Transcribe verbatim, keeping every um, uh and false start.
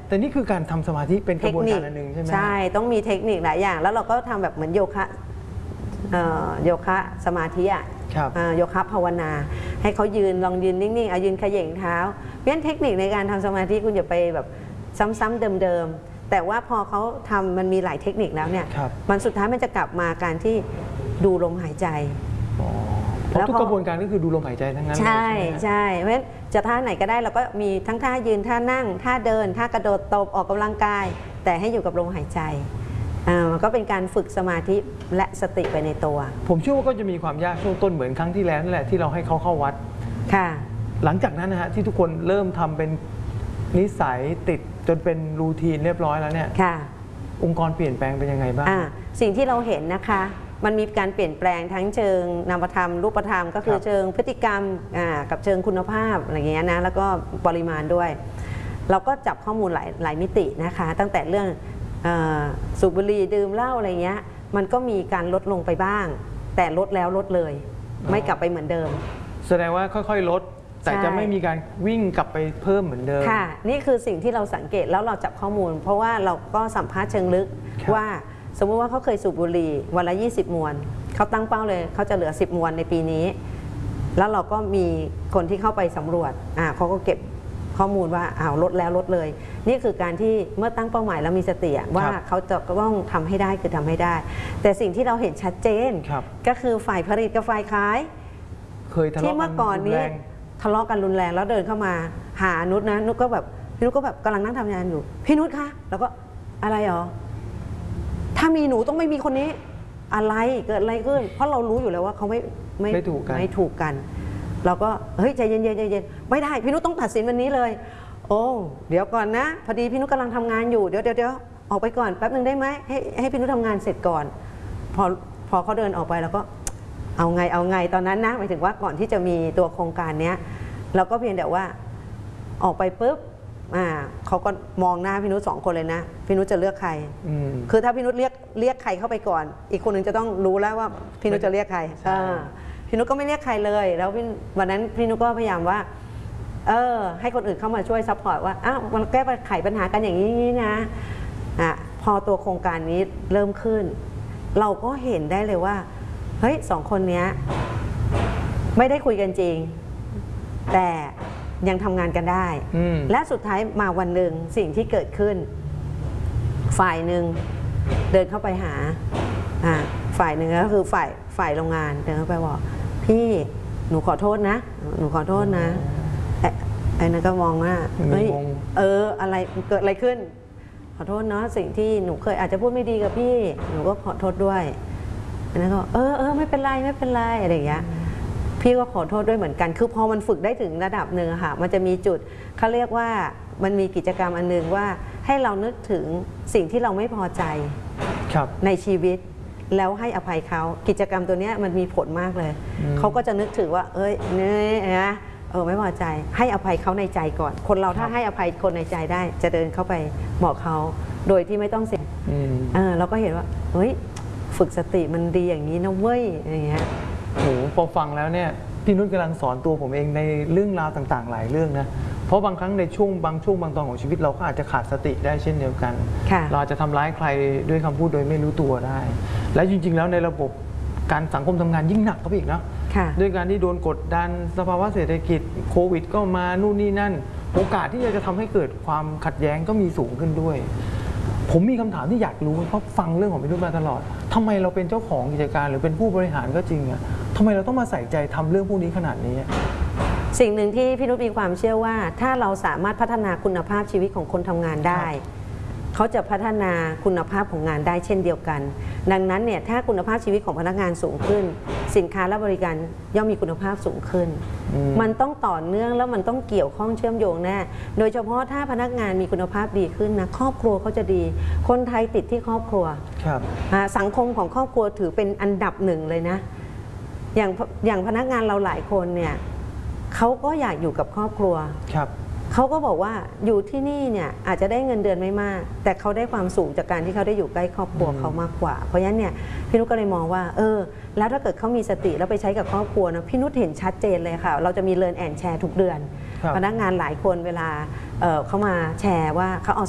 แต่นี่คือการทำสมาธิเป็นกระบวนการอันหนึ่งใช่ไหมใช่ต้องมีเทคนิคหลายอย่างแล้วเราก็ทำแบบเหมือนโยคะโยคะสมาธิอ่ะโยคะภาวนาให้เขายืนลองยืนนิ่งๆเอายืนเขย่งเท้าเพราะฉะนั้นเทคนิคในการทำสมาธิคุณอย่าไปแบบซ้ำๆเดิมๆแต่ว่าพอเขาทำมันมีหลายเทคนิคแล้วเนี่ยมันสุดท้ายมันจะกลับมาการที่ดูลมหายใจเพราะทุกกระบวนการก็คือดูลมหายใจทั้งนั้นใช่ใช่เพราะฉะนั้นจะท่าไหนก็ได้เราก็มีทั้งท่ายืนท่านั่งท่าเดินท่ากระโดดตบออกกำลังกายแต่ให้อยู่กับลมหายใจมันก็เป็นการฝึกสมาธิและสติไปในตัวผมเชื่อว่าก็จะมีความยากช่วงต้นเหมือนครั้งที่แล้วนั่นแหละที่เราให้เขาเข้าวัดค่ะหลังจากนั้นนะฮะที่ทุกคนเริ่มทำเป็นนิสัยติดจนเป็นรูทีนเรียบร้อยแล้วเนี่ยค่ะองค์กรเปลี่ยนแปลงเป็นยังไงบ้างสิ่งที่เราเห็นนะคะมันมีการเปลี่ยนแปลงทั้งเชิงนามธรรมรูปธรรมก็คือเชิงพฤติกรรมกับเชิงคุณภาพอะไรอย่างเงี้ยนะแล้วก็ปริมาณด้วยเราก็จับข้อมูลหลายหลายมิตินะคะตั้งแต่เรื่องสูบบุหรี่ดื่มเหล้าอะไรเงี้ยมันก็มีการลดลงไปบ้างแต่ลดแล้วลดเลยไม่กลับไปเหมือนเดิมแสดงว่าค่อยๆลดแต่จะไม่มีการวิ่งกลับไปเพิ่มเหมือนเดิมค่ะนี่คือสิ่งที่เราสังเกตแล้วเราจับข้อมูลเพราะว่าเราก็สัมภาษณ์เชิงลึกว่าสมมติว่าเขาเคยสูบบุหรี่วันละยี่สิบมวนเขาตั้งเป้าเลยเขาจะเหลือสิบมวนในปีนี้แล้วเราก็มีคนที่เข้าไปสำรวจอ่าเขาก็เก็บข้อมูลว่าอ้าวลดแล้วลดเลยนี่คือการที่เมื่อตั้งเป้าหมายแล้วมีสติว่าเขาจะต้องทำให้ได้คือทำให้ได้แต่สิ่งที่เราเห็นชัดเจนก็คือฝ่ายผลิตกับฝ่ายขายเคยทะเลาะที่เมื่อก่อนนี้ทะเลาะกันรุนแรงแล้วเดินเข้ามาหานุชนะนุชก็แบบพี่นุชก็แบบกำลังนั่งทำงานอยู่พี่นุชคะแล้วก็อะไรหรอถ้ามีหนูต้องไม่มีคนนี้อะไรเกิดอะไรขึ้นเพราะเรารู้อยู่แล้วว่าเขาไม่ไม่ไม่ถูกกันไม่ถูกกันเราก็เฮ้ยใจเย็นๆใจเย็นไม่ได้พี่นุชต้องตัดสินวันนี้เลยโอ้เดี๋ยวก่อนนะพอดีพี่นุชกำลังทำงานอยู่เดี๋ยวเดี๋ยวเดี๋ยวออกไปก่อนแป๊บหนึ่งได้ไหมให้ให้พี่นุชทำงานเสร็จก่อนพอพอเขาเดินออกไปแล้วก็เอาไงเอาไงตอนนั้นนะหมายถึงว่าก่อนที่จะมีตัวโครงการเนี้ยเราก็เพียงแต่ว่าออกไปปุ๊บอ่าเขาก็มองหน้าพี่นุชสองคนเลยนะพี่นุชจะเลือกใครคือถ้าพี่นุชเรียกเรียกใครเข้าไปก่อนอีกคนหนึ่งจะต้องรู้แล้วว่าพี่นุชจะเรียกใครพี่นุชก็ไม่เรียกใครเลยแล้ววันนั้นพี่นุชก็พยายามว่าเออให้คนอื่นเข้ามาช่วยซัพพอร์ตว่าอ้าวมันแก้ไขปัญหากันอย่างนี้นะอ่ะพอตัวโครงการนี้เริ่มขึ้นเราก็เห็นได้เลยว่าเฮ้ยสองคนนี้ไม่ได้คุยกันจริงแต่ยังทำงานกันได้และสุดท้ายมาวันหนึ่งสิ่งที่เกิดขึ้นฝ่ายหนึ่งเดินเข้าไปหาฝ่ายหนึ่งก็คือฝ่ายฝ่ายโรงงานเดินเข้าไปบอกพี่หนูขอโทษนะหนูขอโทษนะไอ้นั่นก็มองว่าเฮ้ยเอออะไรเกิดอะไรขึ้นขอโทษเนาะสิ่งที่หนูเคยอาจจะพูดไม่ดีกับพี่หนูก็ขอโทษด้วยไอ้นั่นก็เออเออไม่เป็นไรไม่เป็นไรอะไรอย่างเงี้ยพี่ก็ขอโทษด้วยเหมือนกันคือพอมันฝึกได้ถึงระดับหนึ่งค่ะมันจะมีจุดเขาเรียกว่ามันมีกิจกรรมอันนึงว่าให้เรานึกถึงสิ่งที่เราไม่พอใจในชีวิตแล้วให้อภัยเขากิจกรรมตัวนี้มันมีผลมากเลยเขาก็จะนึกถึงว่าเอ้ยเนี่ยนะเออไม่พอใจให้อภัยเขาในใจก่อนคนเราถ้าให้อภัยคนในใจได้จะเดินเข้าไปบอกเขาโดยที่ไม่ต้องเสียเออเราก็เห็นว่าเฮ้ยฝึกสติมันดีอย่างนี้นะเว้ยอย่างเงี้ยโหพอฟังแล้วเนี่ยพี่นุชกำลังสอนตัวผมเองในเรื่องราวต่างๆหลายเรื่องนะเพราะบางครั้งในช่วงบางช่วงบางตอนของชีวิตเราก็อาจจะขาดสติได้เช่นเดียวกันเราอาจจะทำร้ายใครด้วยคำพูดโดยไม่รู้ตัวได้และจริงๆแล้วในระบบการสังคมทำงานยิ่งหนักเข้าไปอีกนะด้วยการที่โดนกดดันสภาวะเศรษฐกิจโควิดก็มานู่นนี่นั่นโอกาสที่จะทำให้เกิดความขัดแย้งก็มีสูงขึ้นด้วยผมมีคำถามที่อยากรู้เพราะฟังเรื่องของพี่นุชมาตลอดทำไมเราเป็นเจ้าของกิจการหรือเป็นผู้บริหารก็จริงอะทำไมเราต้องมาใส่ใจทำเรื่องพวกนี้ขนาดนี้สิ่งหนึ่งที่พี่นุชมีความเชื่อว่าถ้าเราสามารถพัฒนาคุณภาพชีวิตของคนทำงานได้เขาจะพัฒนาคุณภาพของงานได้เช่นเดียวกันดังนั้นเนี่ยถ้าคุณภาพชีวิตของพนักงานสูงขึ้นสินค้าและบริการย่อมมีคุณภาพสูงขึ้นมันต้องต่อเนื่องแล้วมันต้องเกี่ยวข้องเชื่อมโยงแน่โดยเฉพาะถ้าพนักงานมีคุณภาพดีขึ้นนะครอบครัวเขาจะดีคนไทยติดที่ครอบครัวสังคมของครอบครัวถือเป็นอันดับหนึ่งเลยนะอย่างอย่างพนักงานเราหลายคนเนี่ยเขาก็อยากอยู่กับครอบครัวเขาก็บอกว่าอยู่ที่นี่เนี่ยอาจจะได้เงินเดือนไม่มากแต่เขาได้ความสูงจากการที่เขาได้อยู่ใกล้ครอบครัวเขามากกว่าเพราะฉะนั้นเนี่ยพี่นุชก็เลยมองว่าเออแล้วถ้าเกิดเขามีสติแล้วไปใช้กับครอบครัวนะพี่นุชเห็นชัดเจนเลยค่ะเราจะมีเลิร์นแอนด์แชร์ทุกเดือนพนักงานหลายคนเวลา เ, เขามาแชร์ว่าเขาเอา